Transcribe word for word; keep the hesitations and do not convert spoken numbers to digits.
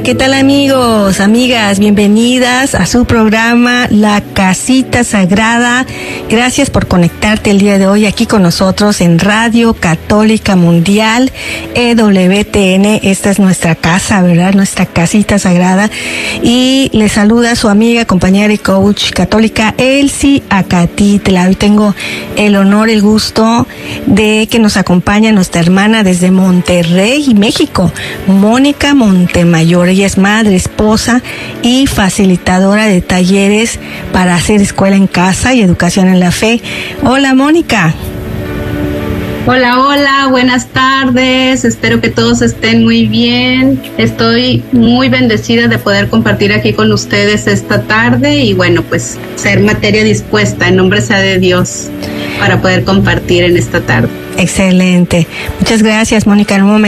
¿qué tal amigos, amigas? Bienvenidas a su programa La Casita Sagrada. Gracias por conectarte el día de hoy aquí con nosotros en Radio Católica Mundial, E W T N. Esta es nuestra casa, ¿verdad? Nuestra casita sagrada. Y le saluda su amiga, compañera y coach católica Elsie Acatitla. Hoy tengo el honor, el gusto de que nos acompañe nuestra hermana desde Monterrey, México, Mónica Montemayor. Ella es madre, esposa y facilitadora de talleres para hacer escuela en casa y educación en la fe. Hola, Mónica. Hola, hola, buenas tardes, espero que todos estén muy bien. Estoy muy bendecida de poder compartir aquí con ustedes esta tarde y bueno, pues ser materia dispuesta, en nombre sea de Dios, para poder compartir en esta tarde. Excelente. Muchas gracias, Mónica. En un momento